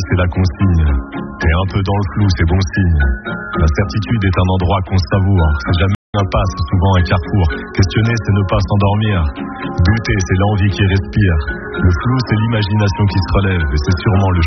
c'est la consigne. T'es un peu dans le flou, c'est bon signe. La certitude est un endroit qu'on savoure. C'est jamais une impasse, souvent un carrefour. Questionner, c'est ne pas s'endormir. Douter, c'est l'envie qui respire. Le flou, c'est l'imagination qui se relève. Et c'est sûrement le